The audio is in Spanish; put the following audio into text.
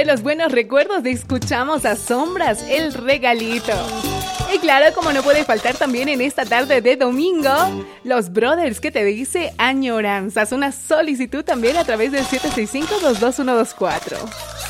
trae los buenos recuerdos de Escuchamos a Sombras, el regalito. Y claro, como no puede faltar también en esta tarde de domingo, los brothers que te dice añoranzas. Una solicitud también a través del 765-22124.